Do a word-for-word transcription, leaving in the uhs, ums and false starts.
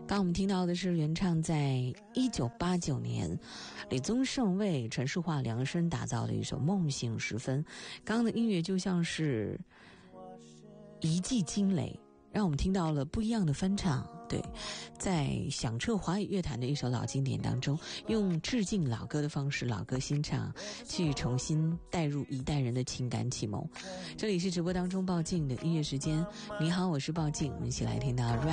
刚我们听到的是原唱在一九八九年李宗盛为陈淑桦量身打造的一首《梦醒时分》。刚刚的音乐就像是一记惊雷，让我们听到了不一样的翻唱。对，在响彻华语乐坛的一首老经典当中，用致敬老歌的方式，老歌新唱，去重新带入一代人的情感启蒙。这里是直播当中鲍静的音乐时间，你好，我是鲍静，我们一起来听到